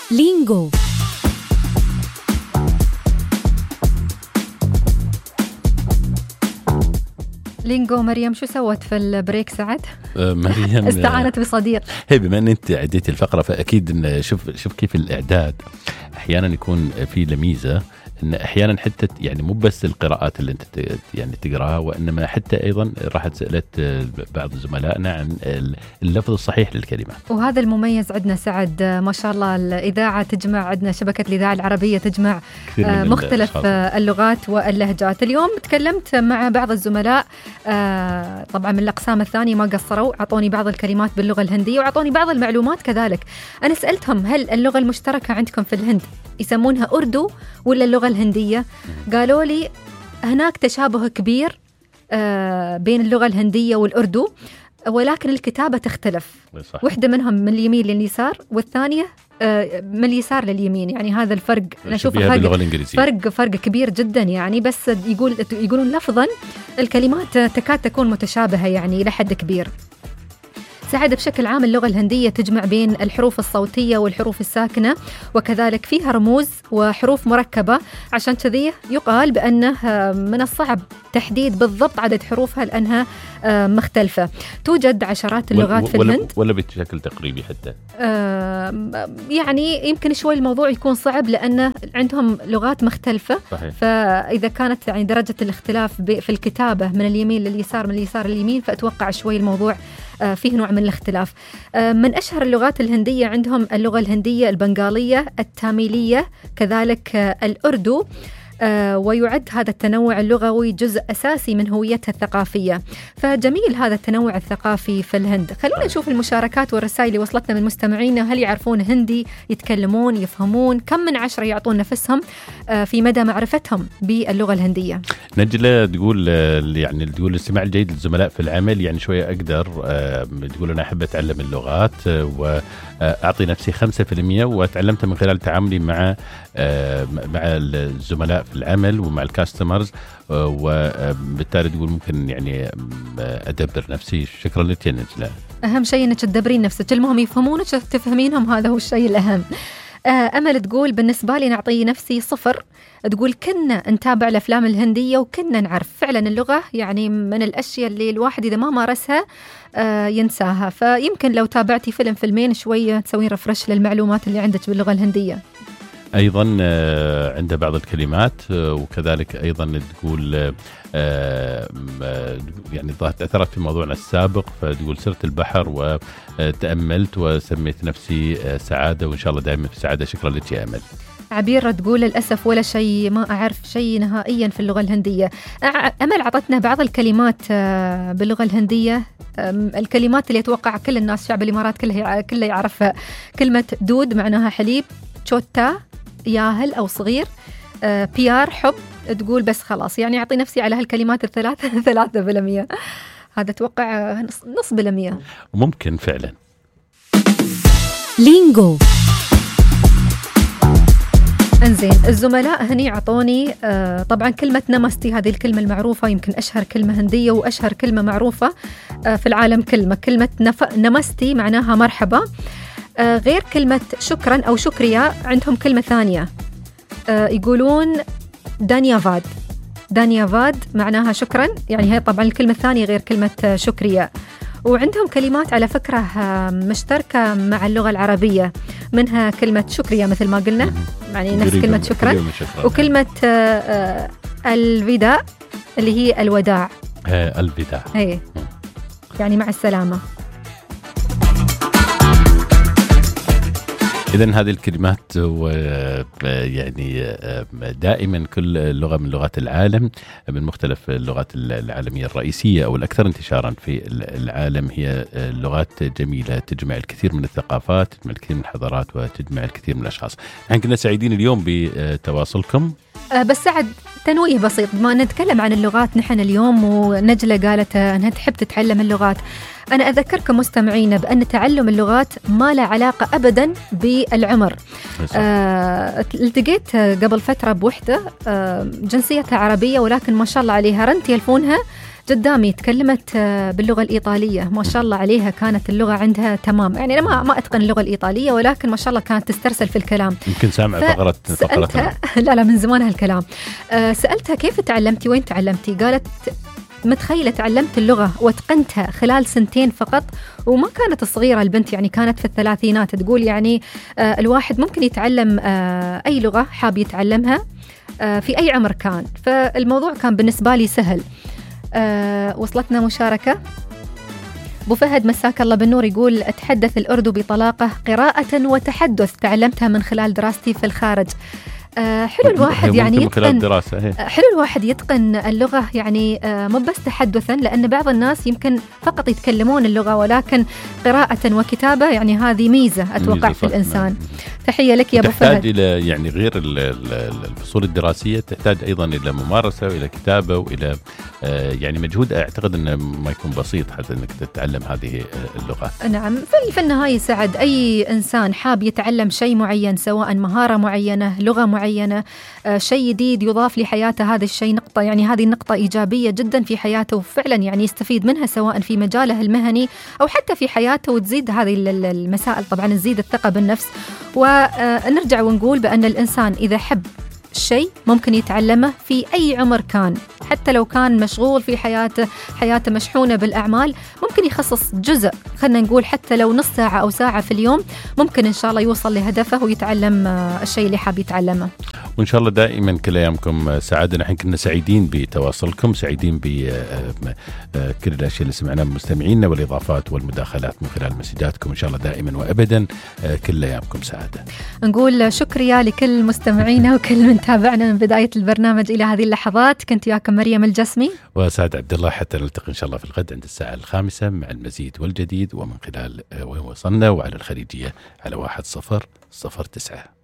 لينجو. لينجو مريم شو سوت في البريك سعد؟ مريم استعانت بصديق. هي بما ان انت عديتي الفقره فاكيد إن شوف كيف الاعداد احيانا يكون في لميزه، ان احيانا حتى يعني مو بس القراءات اللي انت يعني تقراها، وانما حتى ايضا راحت سالت بعض زملائنا عن اللفظ الصحيح للكلمات. وهذا المميز عندنا سعد، ما شاء الله الاذاعه تجمع، عندنا شبكه الاذاعه العربيه تجمع مختلف اللغات واللهجات. اليوم تكلمت مع بعض الزملاء طبعا من الاقسام الثانيه، ما قصروا، اعطوني بعض الكلمات باللغه الهنديه واعطوني بعض المعلومات كذلك. انا سالتهم هل اللغه المشتركه عندكم في الهند يسمونها اردو ولا اللغة الهندية؟ قالوا لي هناك تشابه كبير بين اللغة الهندية والأردو، ولكن الكتابة تختلف. صح. واحدة منهم من اليمين لليسار والثانية من اليسار لليمين، يعني هذا الفرق نشوفه فرق كبير جدا يعني، بس يقولون لفظا الكلمات تكاد تكون متشابهة يعني إلى حد كبير. سعد بشكل عام اللغة الهندية تجمع بين الحروف الصوتية والحروف الساكنة، وكذلك فيها رموز وحروف مركبة، عشان كذي يقال بأنه من الصعب تحديد بالضبط عدد حروفها لأنها مختلفة. توجد عشرات اللغات في الهند ولا بشكل تقريبي حتى يعني يمكن شوي الموضوع يكون صعب لأن عندهم لغات مختلفة. صحيح. فإذا كانت يعني درجة الاختلاف في الكتابة من اليمين لليسار من اليسار لليمين، فأتوقع شوي الموضوع فيه نوع من الاختلاف. من أشهر اللغات الهندية عندهم اللغة الهندية، البنغالية، التاميلية، كذلك الأردو. ويعد هذا التنوع اللغوي جزء أساسي من هويتها الثقافية، فجميل هذا التنوع الثقافي في الهند. خلونا نشوف المشاركات والرسائل اللي وصلتنا من مستمعينا. هل يعرفون هندي، يتكلمون، يفهمون؟ كم من 10 يعطون نفسهم في مدى معرفتهم باللغة الهندية؟ نجلة تقول يعني تقول الاستماع الجيد للزملاء في العمل، يعني شوية أقدر تقول أنا أحب أتعلم اللغات وأعطي نفسي 5%، وتعلمت من خلال تعاملي مع الزملاء في العمل ومع الكاستمرز، وبالتالي تقول ممكن يعني أدبر نفسي. شكرا لك يا نجلة. أهم شيء أنك تدبرين نفسك، المهم يفهمونك تفهمينهم، هذا هو الشيء الأهم. أمل تقول بالنسبة لي نعطي نفسي 0. تقول كنا نتابع الأفلام الهندية وكنا نعرف فعلا اللغة، يعني من الأشياء اللي الواحد إذا ما مارسها ينساها، فيمكن لو تابعتي فيلمين شوية تسوين رفرش للمعلومات اللي عندك باللغة الهندية. أيضا عند بعض الكلمات، وكذلك أيضا تقول يعني تأثرت في موضوعنا السابق، فتقول سرت البحر وتأملت وسميت نفسي سعادة، وإن شاء الله دائما في سعادة. شكرا لك يا أمل. عبير تقول للأسف ولا شيء، ما أعرف شيء نهائيا في اللغة الهندية. أمل عطتنا بعض الكلمات باللغة الهندية، الكلمات اللي يتوقع كل الناس شعب الإمارات كله يعرفها. كلمة دود معناها حليب، تشوتا ياهل أو صغير، بيار حب. تقول بس خلاص يعني أعطي نفسي على هالكلمات الثلاثة 3%. هذا توقع نص بالمية ممكن فعلا. لينجو. انزين الزملاء هني عطوني طبعا كلمة نمستي، هذه الكلمة المعروفة، يمكن أشهر كلمة هندية وأشهر كلمة معروفة في العالم. كلمة نمستي معناها مرحبا. غير كلمة شكرا أو شكريا عندهم كلمة ثانية، يقولون دانيافاد معناها شكرا، يعني هي طبعا الكلمة الثانية غير كلمة شكريا. وعندهم كلمات على فكرة مشتركة مع اللغة العربية، منها كلمة شكريا مثل ما قلنا، يعني نفس كلمة شكرا، وكلمة الوداع اللي هي الوداع. الوداع هي يعني مع السلامة. إذن هذه الكلمات يعني دائما كل لغة من لغات العالم، من مختلف اللغات العالمية الرئيسية أو الأكثر انتشارا في العالم، هي لغات جميلة تجمع الكثير من الثقافات، تجمع الكثير من الحضارات، وتجمع الكثير من الأشخاص. نحن كنا سعيدين اليوم بتواصلكم. بس سعد تنويه بسيط، ما نتكلم عن اللغات نحن اليوم، ونجلة قالت أنها تحب تتعلم اللغات. أنا أذكركم مستمعين بأن تعلم اللغات ما له علاقة أبدا بالعمر. التقيت قبل فترة بوحدة جنسيتها عربية، ولكن ما شاء الله عليها رن تلفونها قدامي تكلمت باللغة الإيطالية، ما شاء الله عليها، كانت اللغة عندها تمام. يعني أنا ما أتقن اللغة الإيطالية، ولكن ما شاء الله كانت تسترسل في الكلام. يمكن سامع فقرتها. لا من زمان هالكلام. سألتها كيف تعلمتي، وين تعلمتي؟ قالت متخيلة تعلمت اللغة واتقنتها خلال 2 فقط، وما كانت صغيرة البنت، يعني كانت في الثلاثينات. تقول يعني الواحد ممكن يتعلم أي لغة حاب يتعلمها في أي عمر كان. فالموضوع كان بالنسبة لي سهل. وصلتنا مشاركة. أبو فهد مساك الله بالنور يقول أتحدث الأردو بطلاقة قراءة وتحدث، تعلمتها من خلال دراستي في الخارج. حلو الواحد يعني يتقن، حلو الواحد يتقن اللغة، يعني مو بس تحدثا، لأن بعض الناس يمكن فقط يتكلمون اللغة، ولكن قراءة وكتابة يعني هذه ميزة أتوقع في الإنسان. تحية لك يا أبو فهد. تحتاج إلى يعني غير الفصول الدراسية، تحتاج أيضا إلى ممارسة وإلى كتابة وإلى يعني مجهود أعتقد أنه ما يكون بسيط حتى أنك تتعلم هذه اللغة. نعم. في النهاية سعد، أي إنسان حاب يتعلم شيء معين، سواء مهارة معينة، لغة معينة، شيء جديد يضاف لحياته، هذا الشيء نقطة، يعني هذه النقطة إيجابية جدا في حياته، وفعلا يعني يستفيد منها سواء في مجاله المهني أو حتى في حياته، وتزيد هذه المسائل طبعا تزيد الثقة بالنفس. ونرجع ونقول بأن الإنسان إذا حب شيء ممكن يتعلمه في أي عمر كان، حتى لو كان مشغول في حياته مشحونة بالأعمال، ممكن يخصص جزء، خلنا نقول حتى لو نص ساعة أو ساعة في اليوم، ممكن إن شاء الله يوصل لهدفه ويتعلم الشيء اللي حاب يتعلمه. وإن شاء الله دائما كل أيامكم سعادة. نحن كنا سعيدين بتواصلكم، سعيدين بكل الأشياء اللي سمعناها من مستمعينا والإضافات والمداخلات من خلال مسجاتكم. إن شاء الله دائما وأبدا كل أيامكم سعادة. نقول شكرا لكل مستمعينا وكل من تابعنا من بداية البرنامج إلى هذه اللحظات. كنت وياكم مريم الجسمي وسعد عبد الله، حتى نلتقي إن شاء الله في الغد عند الساعة 5 مع المزيد والجديد، ومن خلال وين وصلنا وعلى الخليجية على 1009.